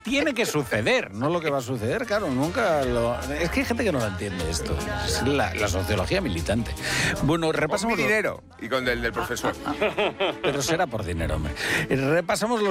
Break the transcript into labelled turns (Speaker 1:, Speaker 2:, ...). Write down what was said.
Speaker 1: tiene que suceder, no lo que va a suceder, claro, nunca lo... Es que hay gente que no lo entiende esto, es la sociología militante. Bueno, repasamos...
Speaker 2: Con mi dinero y con el del profesor.
Speaker 1: Pero será por dinero, hombre. Repasamos los